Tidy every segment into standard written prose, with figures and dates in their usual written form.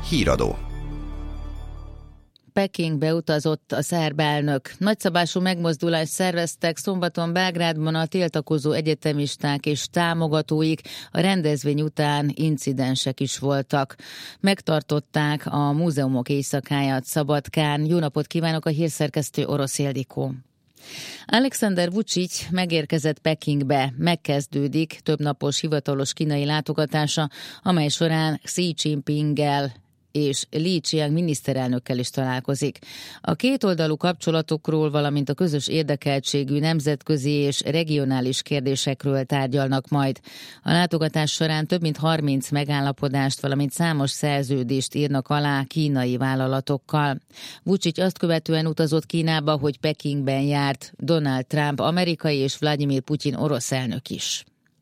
Híradó. Pekingbe utazott a szerb elnök. Nagyszabású megmozdulást szerveztek szombaton Belgrádban a tiltakozó egyetemisták és támogatóik, a rendezvény után incidensek is voltak. Megtartották a múzeumok éjszakáját Szabadkán. Jó napot kívánok, a hírszerkesztő Orosz Ildikó. Alexander Vučić megérkezett Pekingbe, megkezdődik többnapos hivatalos kínai látogatása, amely során Xi Jinpinggel és Li Qiang miniszterelnökkel is találkozik. A kétoldalú kapcsolatokról, valamint a közös érdekeltségű nemzetközi és regionális kérdésekről tárgyalnak majd. A látogatás során több mint 30 megállapodást, valamint számos szerződést írnak alá kínai vállalatokkal. Vučić azt követően utazott Kínába, hogy Pekingben járt Donald Trump amerikai és Vladimir Putyin orosz elnök is.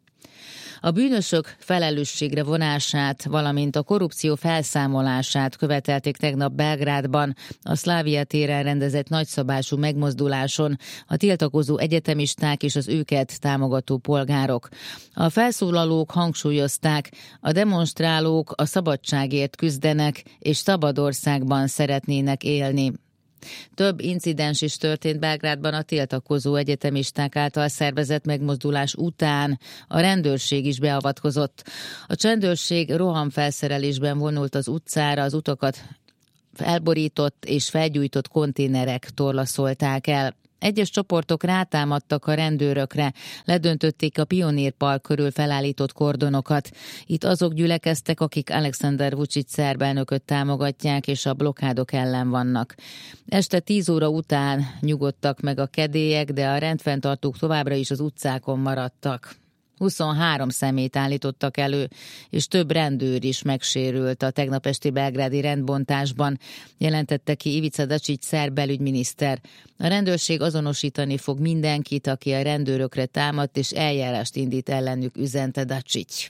A bűnösök felelősségre vonását, valamint a korrupció felszámolását követelték tegnap Belgrádban a Szlávia téren rendezett nagyszabású megmozduláson a tiltakozó egyetemisták és az őket támogató polgárok. A felszólalók hangsúlyozták, a demonstrálók a szabadságért küzdenek és szabad országban szeretnének élni. Több incidens is történt Belgrádban a tiltakozó egyetemisták által szervezett megmozdulás után. A rendőrség is beavatkozott. A csendőrség rohamfelszerelésben vonult az utcára, az utakat elborított és felgyújtott konténerek torlaszolták el. Egyes csoportok rátámadtak a rendőrökre, ledöntötték a Pionír Park körül felállított kordonokat. Itt azok gyülekeztek, akik Alexander Vučić szerb elnököt támogatják és a blokkádok ellen vannak. Este 10 óra után nyugodtak meg a kedélyek, de a rendfenntartók továbbra is az utcákon maradtak. 23 személyt állítottak elő, és több rendőr is megsérült a tegnap esti belgrádi rendbontásban, jelentette ki Ivica Dačić szerb belügyminiszter. A rendőrség azonosítani fog mindenkit, aki a rendőrökre támadt, és eljárást indít ellenük, üzente Dačić.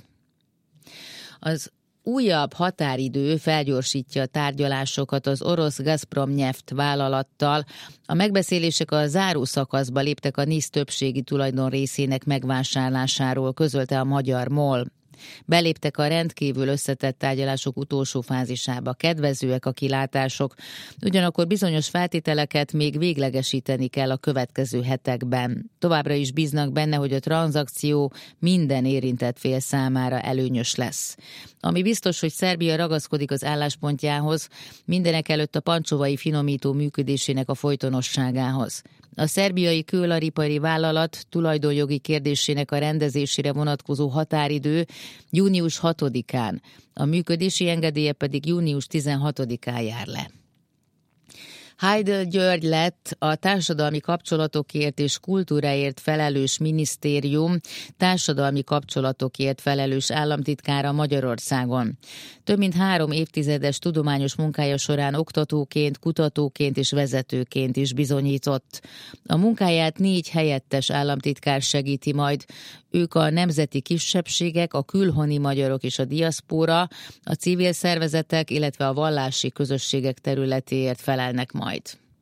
Az újabb határidő felgyorsítja a tárgyalásokat az orosz Gazprom Neft vállalattal. A megbeszélések a záró szakaszba léptek a NISZ többségi tulajdon részének megvásárlásáról, közölte a magyar MOL. Beléptek a rendkívül összetett tárgyalások utolsó fázisába. Kedvezőek a kilátások, ugyanakkor bizonyos feltételeket még véglegesíteni kell a következő hetekben. Továbbra is bíznak benne, hogy a tranzakció minden érintett fél számára előnyös lesz. Ami biztos, hogy Szerbia ragaszkodik az álláspontjához, mindenekelőtt a pancsovai finomító működésének a folytonosságához. A szerbiai kőolajipari vállalat tulajdonjogi kérdésének a rendezésére vonatkozó határidő június 6-án, a működési engedélye pedig június 16-án jár le. Heidel György lett a társadalmi kapcsolatokért és kultúráért felelős minisztérium társadalmi kapcsolatokért felelős államtitkára Magyarországon. Több mint 3 évtizedes tudományos munkája során oktatóként, kutatóként és vezetőként is bizonyított. A munkáját 4 helyettes államtitkár segíti majd. Ők a nemzeti kisebbségek, a külhoni magyarok és a diaszpóra, a civil szervezetek, illetve a vallási közösségek területéért felelnek majd.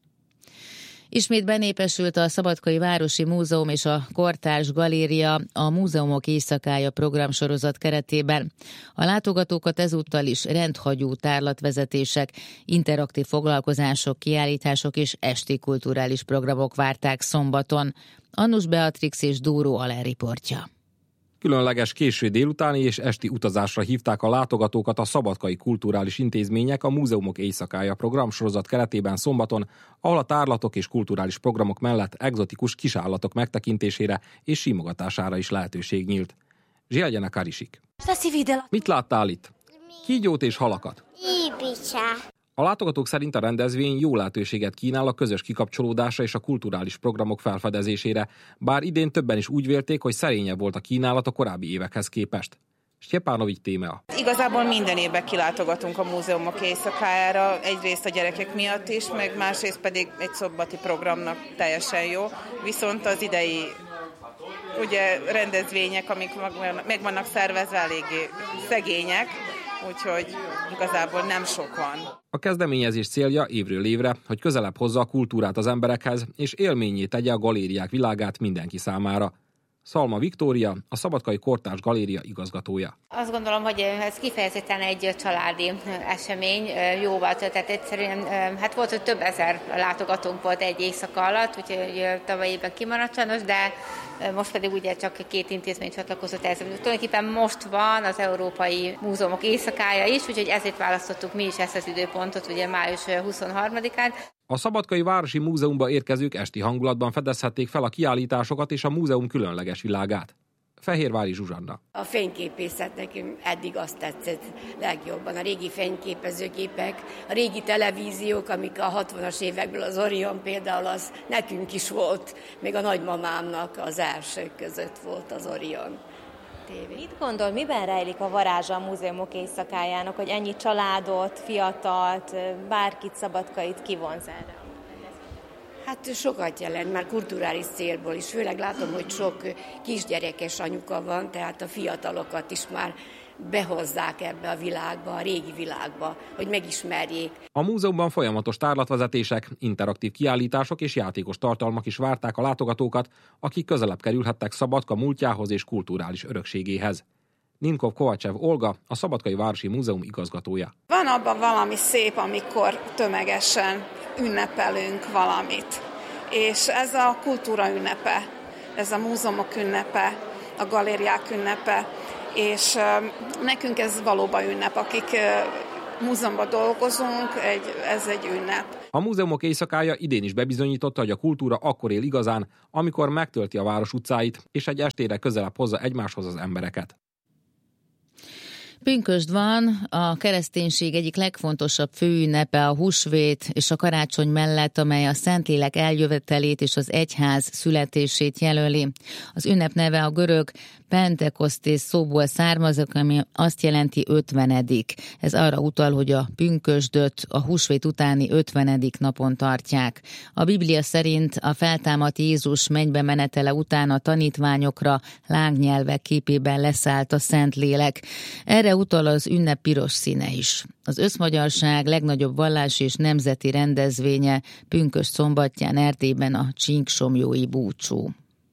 Ismét benépesült a Szabadkai Városi Múzeum és a Kortárs Galéria a Múzeumok éjszakája programsorozat keretében. A látogatókat ezúttal is rendhagyó tárlatvezetések, interaktív foglalkozások, kiállítások és esti kulturális programok várták szombaton. Annus Beatrix és Dóró Aller riportja. Különleges késő délutáni és esti utazásra hívták a látogatókat a Szabadkai Kulturális Intézmények a Múzeumok éjszakája programsorozat keretében szombaton, ahol a tárlatok és kulturális programok mellett egzotikus kisállatok megtekintésére és simogatására is lehetőség nyílt. Zsielgyene Karisik. Mit láttál itt? Kígyót és halakat. A látogatók szerint a rendezvény jó lehetőséget kínál a közös kikapcsolódásra és a kulturális programok felfedezésére, bár idén többen is úgy vélték, hogy szerényebb volt a kínálat a korábbi évekhez képest. Stjepanovics Témea. Igazából minden évben kilátogatunk a múzeumok éjszakájára, egyrészt a gyerekek miatt is, meg másrészt pedig egy szombati programnak teljesen jó, viszont az idei rendezvények, amik meg vannak szervezve, eléggé szegények, úgyhogy igazából nem sok van. A kezdeményezés célja évről évre, hogy közelebb hozza a kultúrát az emberekhez, és élménnyé tegye a galériák világát mindenki számára. Szalma Viktória, a Szabadkai Kortárs Galéria igazgatója. Azt gondolom, hogy ez kifejezetten egy családi esemény, jóval töltett egyszerűen. Hát volt, hogy több ezer látogatónk volt egy éjszaka alatt, úgyhogy tavaly évben kimaradt sajnos, de most pedig ugye csak 2 intézmény csatlakozott ez. Tulajdonképpen most van az Európai Múzeumok éjszakája is, úgyhogy ezért választottuk mi is ezt az időpontot, ugye május 23-án. A Szabadkai Városi Múzeumba érkezők esti hangulatban fedezhették fel a kiállításokat és a múzeum különleges világát. Fehérvári Zsuzsanna. A fényképészet nekünk eddig azt tetszett legjobban. A régi fényképezőgépek, a régi televíziók, amik a 60-as évekből, az Orion például, az nekünk is volt. Még a nagymamámnak az elsők között volt az Orion TV. Mit gondol, miben rejlik a varázsa a múzeumok éjszakájának, hogy ennyi családot, fiatalt, bárkit, Szabadkait kivonz erre? Hát sokat jelent, már kulturális célból is. Főleg látom, hogy sok kisgyerekes anyuka van, tehát a fiatalokat is már behozzák ebbe a világba, a régi világba, hogy megismerjék. A múzeumban folyamatos tárlatvezetések, interaktív kiállítások és játékos tartalmak is várták a látogatókat, akik közelebb kerülhettek Szabadka múltjához és kulturális örökségéhez. Nimkov Kovácsev Olga, a Szabadkai Városi Múzeum igazgatója. Van abban valami szép, amikor tömegesen ünnepelünk valamit. És ez a kultúra ünnepe, ez a múzeumok ünnepe, a galériák ünnepe, és nekünk ez valóban ünnep, akik múzeumban dolgozunk, ez egy ünnep. A múzeumok éjszakája idén is bebizonyította, hogy a kultúra akkor él igazán, amikor megtölti a város utcáit, és egy estére közelebb hozza egymáshoz az embereket. Pünkösd van, a kereszténység egyik legfontosabb főünnepe a húsvét és a karácsony mellett, amely a Szentlélek eljövetelét és az egyház születését jelöli. Az ünnep neve a görög Pentekosztész szóból származik, ami azt jelenti 50. Ez arra utal, hogy a pünkösdöt a húsvét utáni 50. napon tartják. A Biblia szerint a feltámadt Jézus mennybe menetele után a tanítványokra lángnyelvek képében leszállt a Szentlélek. Erre utal az ünnep piros színe is. Az összmagyarság legnagyobb vallási és nemzeti rendezvénye pünkösd szombatján Erdélyben a csíksomlyói búcsú.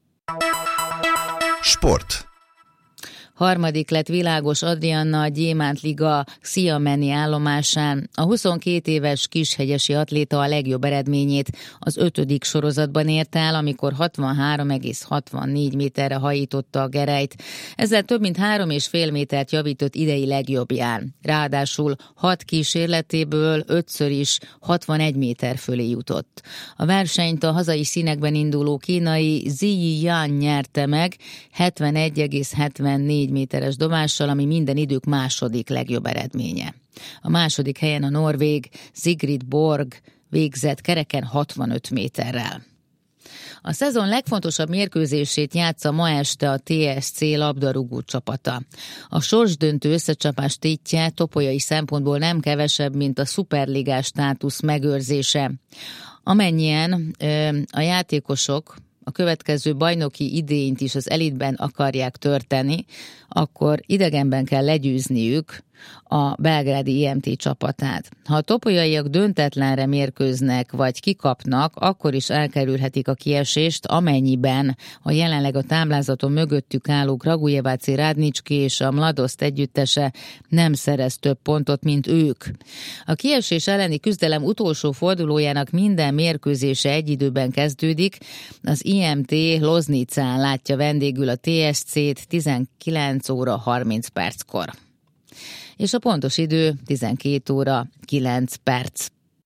Sport. Harmadik lett Világos Adrianna a Gyémánt Liga Xiameni állomásán. A 22 éves kishegyesi atléta a legjobb eredményét az 5. sorozatban ért el, amikor 63,64 méterre hajította a gerelyt. Ezzel több mint 3,5 métert javított idei legjobbján. Ráadásul 6 kísérletéből 5-ször is 61 méter fölé jutott. A versenyt a hazai színekben induló kínai Ziyi Yan nyerte meg 71,74 méteres dobással, ami minden idők második legjobb eredménye. A második helyen a norvég Sigrid Borg végzett kereken 65 méterrel. A szezon legfontosabb mérkőzését játsza ma este a TSC labdarúgó csapata. A sorsdöntő összecsapás tétje topolyai szempontból nem kevesebb, mint a szuperligás státusz megőrzése. Amennyien a játékosok a következő bajnoki idényt is az elitben akarják törteni, akkor idegenben kell legyőzniük a belgrádi IMT csapatát. Ha a topolyaiak döntetlenre mérkőznek vagy kikapnak, akkor is elkerülhetik a kiesést, amennyiben a jelenleg a táblázaton mögöttük álló Kragujeváci Rádnicski és a Mladoszt együttese nem szerez több pontot, mint ők. A kiesés elleni küzdelem utolsó fordulójának minden mérkőzése egy időben kezdődik. Az IMT Loznicán látja vendégül a TSC-t 19 óra 30 perckor. És a pontos idő 12 óra 9 perc.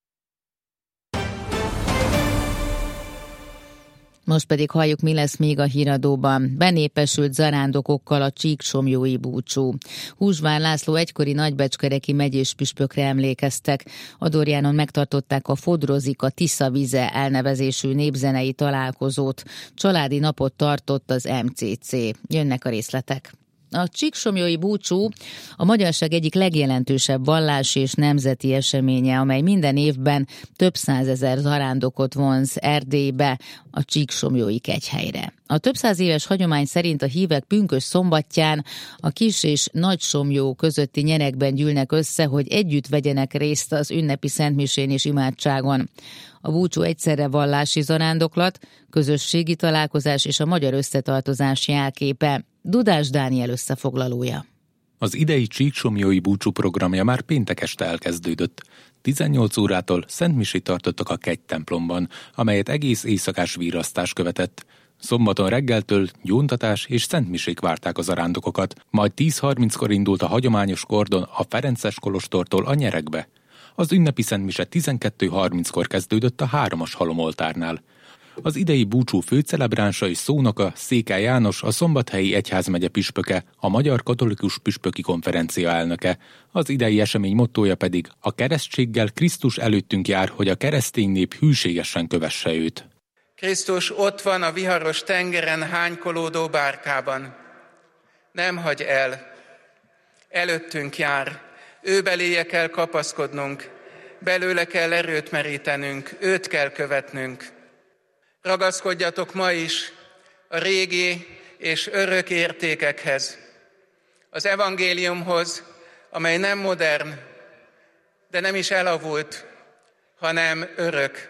Most pedig halljuk, mi lesz még a híradóban. Benépesült zarándokokkal a csíksomlyói búcsú. Húsvár László egykori nagybecskereki megyés püspökre emlékeztek. Adorjánon megtartották a Fodrozik a Tisza vize elnevezésű népzenei találkozót. Családi napot tartott az MCC. Jönnek a részletek. A csíksomlyói búcsú a magyarság egyik legjelentősebb vallási és nemzeti eseménye, amely minden évben több százezer zarándokot vonz Erdélybe, a csíksomlyói kegyhelyre. A több száz éves hagyomány szerint a hívek pünkösd szombatján a Kis- és Nagysomlyó közötti nyerekben gyűlnek össze, hogy együtt vegyenek részt az ünnepi szentmisén és imádságon. A búcsú egyszerre vallási zarándoklat, közösségi találkozás és a magyar összetartozás jelképe. Dudás Dániel összefoglalója. Az idei csíksomlyói búcsú programja már péntek este elkezdődött. 18 órától szentmisét tartottak a Kegy templomban, amelyet egész éjszakás vírasztás követett. Szombaton reggeltől gyóntatás és szentmisék várták az zarándokokat, majd 10:30-kor indult a hagyományos kordon a Ferences kolostortól a Nyeregbe. Az ünnepi szentmise 12:30-kor kezdődött a 3-as halomoltárnál. Az idei búcsú főcelebránsa és szónoka Székely János, a Szombathelyi Egyházmegye püspöke, a Magyar Katolikus Püspöki Konferencia elnöke. Az idei esemény mottója pedig: a keresztséggel Krisztus előttünk jár, hogy a keresztény nép hűségesen kövesse őt. Krisztus ott van a viharos tengeren hánykolódó bárkában. Nem hagy el. Előttünk jár. Ő beléje kell kapaszkodnunk. Belőle kell erőt merítenünk. Őt kell követnünk. Ragaszkodjatok ma is a régi és örök értékekhez. Az evangéliumhoz, amely nem modern, de nem is elavult, hanem örök.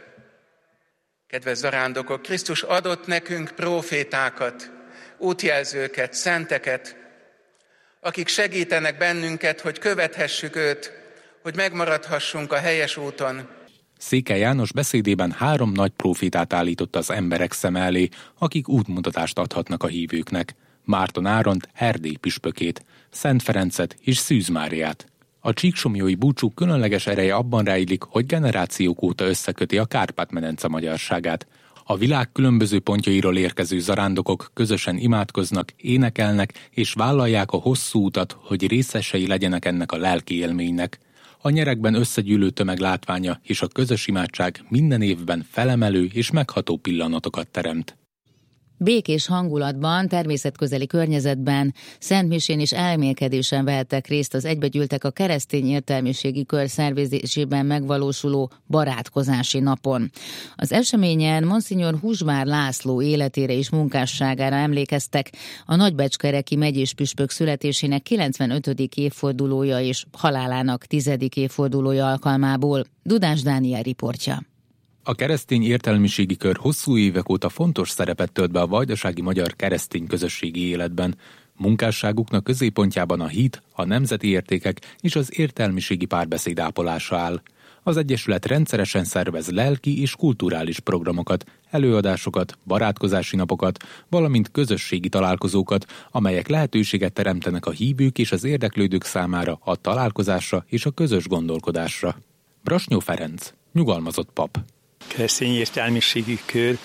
Kedves zarándokok, Krisztus adott nekünk prófétákat, útjelzőket, szenteket, akik segítenek bennünket, hogy követhessük őt, hogy megmaradhassunk a helyes úton. Székely János beszédében 3 nagy prófétát állított az emberek szeme elé, akik útmutatást adhatnak a hívőknek: Márton Áront, Erdély püspökét, Szent Ferencet és Szűz Máriát. A csíksomlyói búcsú különleges ereje abban rejlik, hogy generációk óta összeköti a Kárpát-medence magyarságát. A világ különböző pontjairól érkező zarándokok közösen imádkoznak, énekelnek és vállalják a hosszú utat, hogy részesei legyenek ennek a lelki élménynek. A Nyeregben összegyűlő tömeg látványa és a közös imádság minden évben felemelő és megható pillanatokat teremt. Békés hangulatban, természetközeli környezetben, szentmisén és elmélkedésen vehettek részt az egybegyűltek a keresztény értelmiségi kör szervezésében megvalósuló barátkozási napon. Az eseményen Monsignor Húsvár László életére és munkásságára emlékeztek a nagybecskereki megyés püspök születésének 95. évfordulója és halálának 10. évfordulója alkalmából. Dudás Dániel riportja. A keresztény értelmiségi kör hosszú évek óta fontos szerepet tölt be a vajdasági magyar keresztény közösségi életben. Munkásságuknak középpontjában a hit, a nemzeti értékek és az értelmiségi párbeszéd ápolása áll. Az egyesület rendszeresen szervez lelki és kulturális programokat, előadásokat, barátkozási napokat, valamint közösségi találkozókat, amelyek lehetőséget teremtenek a hívők és az érdeklődők számára a találkozásra és a közös gondolkodásra. Brasnyó Ferenc, nyugalmazott pap. Keresztény értelmiségi kör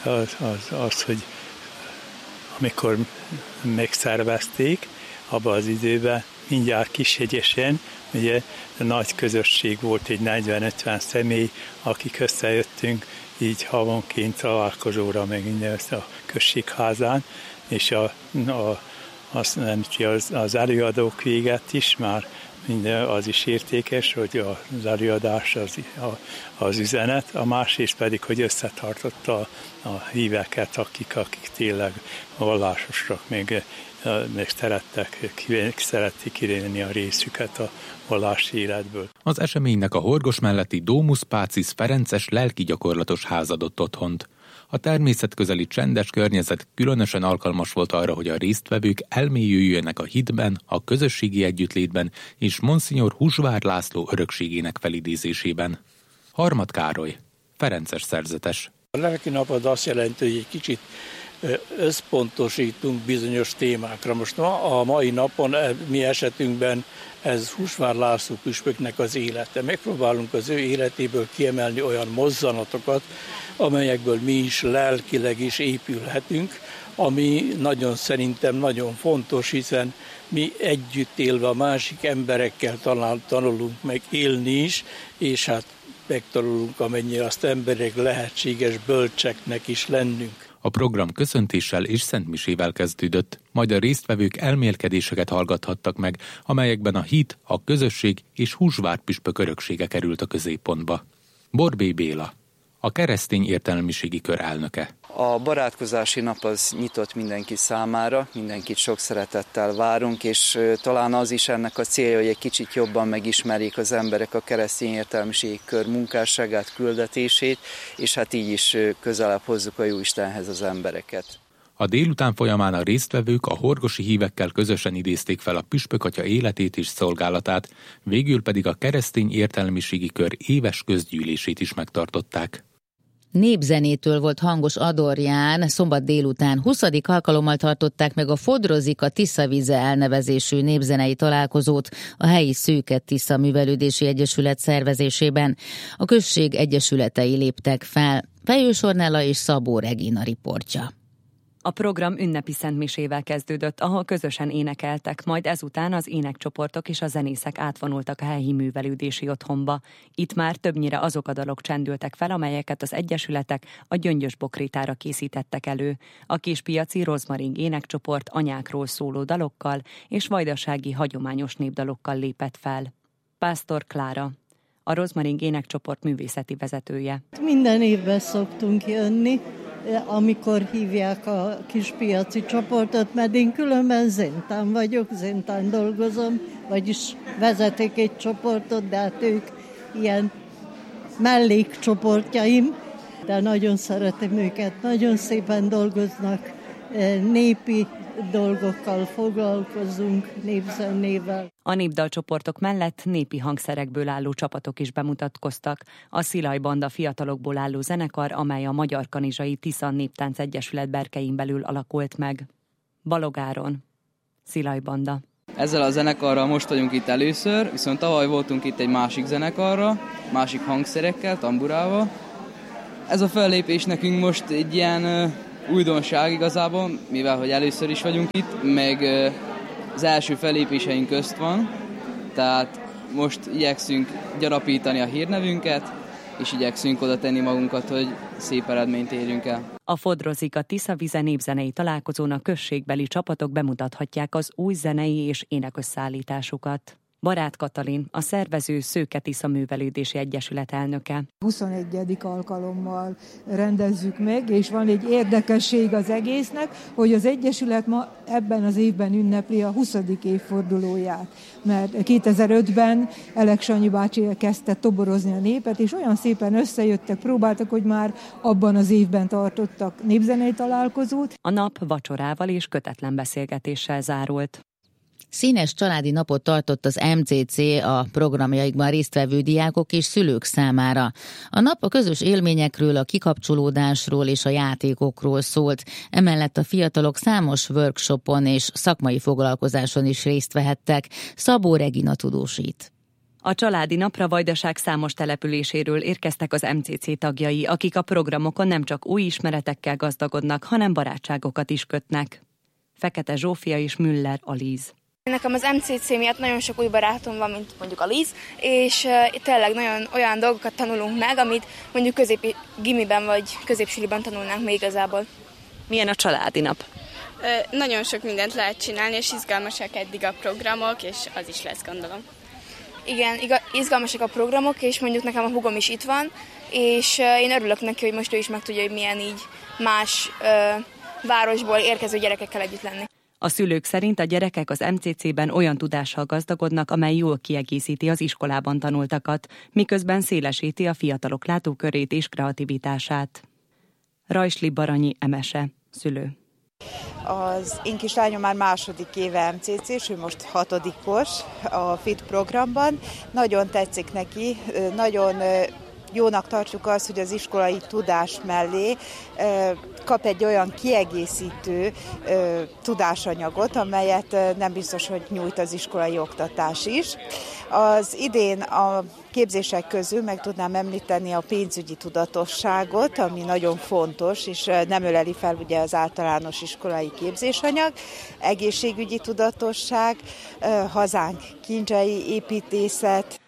az, hogy amikor megszervezték, abban az időben mindjárt Kishegyesen, ugye nagy közösség volt, egy 40-50 személy, akik összejöttünk így havonként találkozóra, meg minden a községházán, és az előadók véget is már minden az is értékes, hogy az előadás az üzenet, a másrészt pedig, hogy összetartotta a híveket, akik tényleg vallásosak, még szerették kirenni a részüket a vallási életből. Az eseménynek a Horgos melletti Domus Pacis Ferences lelki gyakorlatos ház adott otthont. A természetközeli csendes környezet különösen alkalmas volt arra, hogy a résztvevők elmélyüljenek a hitben, a közösségi együttlétben és Monsignor Húsvár László örökségének felidézésében. Harmad Károly, ferences szerzetes. A lelki napad azt jelenti, hogy egy kicsit összpontosítunk bizonyos témákra. Most a mai napon mi esetünkben ez Húsvár László püspöknek az élete. Megpróbálunk az ő életéből kiemelni olyan mozzanatokat, amelyekből mi is lelkileg is épülhetünk, ami szerintem nagyon fontos, hiszen mi együtt élve a másik emberekkel tanulunk meg élni is, és hát megtanulunk, amennyire azt emberek lehetséges bölcseknek is lennünk. A program köszöntéssel és szentmisével kezdődött, majd a résztvevők elmélkedéseket hallgathattak meg, amelyekben a hit, a közösség és Húsvár püspök öröksége került a középpontba. Borbély Béla, a keresztény értelmiségi kör elnöke. A barátkozási nap az nyitott mindenki számára, mindenkit sok szeretettel várunk, és talán az is ennek a célja, hogy egy kicsit jobban megismerjék az emberek a keresztény értelmiségi kör munkásságát, küldetését, és hát így is közelebb hozzuk a Jóistenhez az embereket. A délután folyamán a résztvevők a horgosi hívekkel közösen idézték fel a püspökatya életét és szolgálatát, végül pedig a keresztény értelmiségi kör éves közgyűlését is megtartották. Népzenétől volt hangos Adorján, szombat délután 20. alkalommal tartották meg a Fodrozika Tiszavize elnevezésű népzenei találkozót a helyi Szőke Tisza Művelődési Egyesület szervezésében. A község egyesületei léptek fel. Fejős Ornella és Szabó Regina riportja. A program ünnepi szentmisével kezdődött, ahol közösen énekeltek, majd ezután az énekcsoportok és a zenészek átvonultak a helyi művelődési otthonba. Itt már többnyire azok a dalok csendültek fel, amelyeket az egyesületek a Gyöngyös Bokrétára készítettek elő. A Kispiaci Rozmaring énekcsoport anyákról szóló dalokkal és vajdasági hagyományos népdalokkal lépett fel. Pásztor Klára, a Rozmaring énekcsoport művészeti vezetője. Minden évben szoktunk jönni, amikor hívják a Kispiaci csoportot, mert én különben zéntán vagyok, zéntán dolgozom, vagyis vezetek egy csoportot, de hát ők ilyen mellékcsoportjaim, de nagyon szeretem őket, nagyon szépen dolgoznak, népi dolgokkal foglalkozunk, népzenével. A népdalcsoportok mellett népi hangszerekből álló csapatok is bemutatkoztak. A Szilaj Banda fiatalokból álló zenekar, amely a Magyar Kanizsai Tisza Néptánc Egyesület berkein belül alakult meg. Balog Áron, Szilaj Banda. Ezzel a zenekarral most vagyunk itt először, viszont tavaly voltunk itt egy másik zenekarra, másik hangszerekkel, tamburával. Ez a fellépés nekünk most egy ilyen újdonság igazából, mivel hogy először is vagyunk itt, meg az első fellépéseink közt van, tehát most igyekszünk gyarapítani a hírnevünket, és igyekszünk oda tenni magunkat, hogy szép eredményt érjünk el. A Fodrozika Tiszavize népzenei találkozón a községbeli csapatok bemutathatják az új zenei és énekösszállításukat. Barát Katalin, a szervező Szőke Tisza Művelődési Egyesület elnöke. 21. alkalommal rendezzük meg, és van egy érdekesség az egésznek, hogy az Egyesület ma ebben az évben ünnepli a 20. évfordulóját. Mert 2005-ben Elek Sanyi bácsi kezdte toborozni a népet, és olyan szépen összejöttek, próbáltak, hogy már abban az évben tartottak népzenei találkozót. A nap vacsorával és kötetlen beszélgetéssel zárult. Színes családi napot tartott az MCC a programjaikban résztvevő diákok és szülők számára. A nap a közös élményekről, a kikapcsolódásról és a játékokról szólt. Emellett a fiatalok számos workshopon és szakmai foglalkozáson is részt vehettek. Szabó Regina tudósít. A családi napra Vajdaság számos településéről érkeztek az MCC tagjai, akik a programokon nem csak új ismeretekkel gazdagodnak, hanem barátságokat is kötnek. Fekete Zsófia és Müller Alíz. Nekem az MCC miatt nagyon sok új barátom van, mint mondjuk a Liz, és tényleg nagyon olyan dolgokat tanulunk meg, amit mondjuk középi gimiben vagy középsuliban tanulnánk még igazából. Milyen a családi nap? Nagyon sok mindent lehet csinálni, és izgalmasak eddig a programok, és az is lesz, gondolom. Igen, izgalmasak a programok, és mondjuk nekem a húgom is itt van, és én örülök neki, hogy most ő is megtudja, hogy milyen így más városból érkező gyerekekkel együtt lenni. A szülők szerint a gyerekek az MCC-ben olyan tudással gazdagodnak, amely jól kiegészíti az iskolában tanultakat, miközben szélesíti a fiatalok látókörét és kreativitását. Rajsli Baranyi Emese, szülő. Az én kislányom már második éve MCC-s, ő most 6-os a FIT programban. Nagyon tetszik neki, nagyon jónak tartjuk azt, hogy az iskolai tudás mellé kap egy olyan kiegészítő tudásanyagot, amelyet nem biztos, hogy nyújt az iskolai oktatás is. Az idén a képzések közül meg tudnám említeni a pénzügyi tudatosságot, ami nagyon fontos, és nem öleli fel ugye az általános iskolai képzésanyag, egészségügyi tudatosság, hazánk kincsei építészet.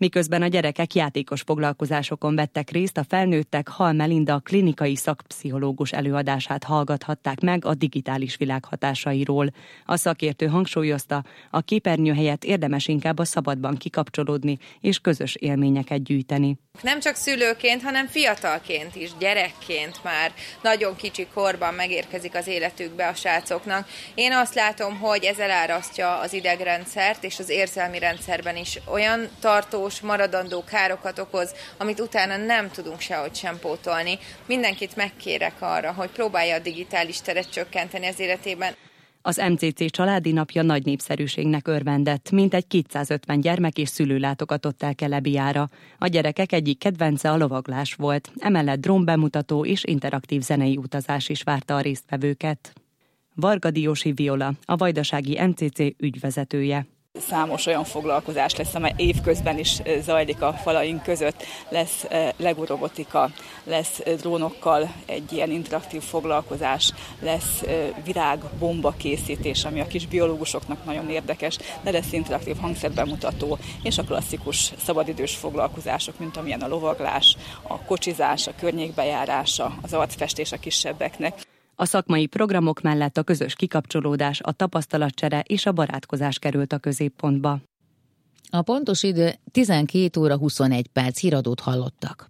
Miközben a gyerekek játékos foglalkozásokon vettek részt, a felnőttek Hall Melinda klinikai szakpszichológus előadását hallgathatták meg a digitális világ hatásairól. A szakértő hangsúlyozta, a képernyő helyett érdemes inkább a szabadban kikapcsolódni és közös élményeket gyűjteni. Nem csak szülőként, hanem fiatalként is, gyerekként már nagyon kicsi korban megérkezik az életükbe a srácoknak. Én azt látom, hogy ez elárasztja az idegrendszert, és az érzelmi rendszerben is olyan tartós, maradandó károkat okoz, amit utána nem tudunk sehogy sem pótolni. Mindenkit megkérek arra, hogy próbálja a digitális teret csökkenteni az életében. Az MCC családi napja nagy népszerűségnek örvendett, mintegy 250 gyermek és szülő látogatott el Kelebiára. A gyerekek egyik kedvence a lovaglás volt, emellett drónbemutató és interaktív zenei utazás is várta a résztvevőket. Varga Diósi Viola, a vajdasági MCC ügyvezetője. Számos olyan foglalkozás lesz, amely évközben is zajlik a falaink között. Lesz Lego robotika, lesz drónokkal egy ilyen interaktív foglalkozás, lesz virágbomba készítés, ami a kis biológusoknak nagyon érdekes, de lesz interaktív hangszerbemutató, és a klasszikus szabadidős foglalkozások, mint amilyen a lovaglás, a kocsizás, a környékbejárása, az arcfestés a kisebbeknek. A szakmai programok mellett a közös kikapcsolódás, a tapasztalatcsere és a barátkozás került a középpontba. A pontos idő 12 óra 21 perc, híradót hallottak.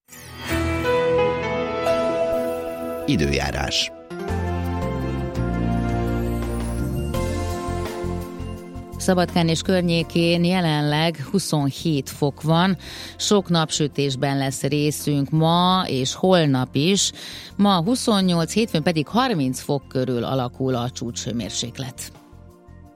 Időjárás. Szabadkán és környékén jelenleg 27 fok van, sok napsütésben lesz részünk ma és holnap is. Ma 28, hétfőn pedig 30 fok körül alakul a csúcshőmérséklet.